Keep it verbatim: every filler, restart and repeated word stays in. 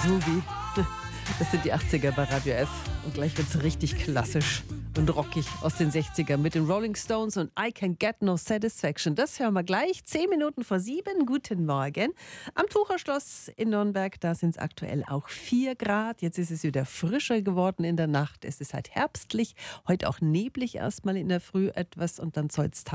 Groovy. Das sind die achtziger bei Radio F. Und gleich wird's richtig klassisch und rockig aus den sechzigern mit den Rolling Stones und I Can Get No Satisfaction. Das hören wir gleich. Zehn Minuten vor sieben. Guten Morgen. Am Tucherschloss in Nürnberg, da sind es aktuell auch vier Grad. Jetzt ist es wieder frischer geworden in der Nacht. Es ist halt herbstlich. Heute auch neblig erstmal in der Früh etwas und dann soll es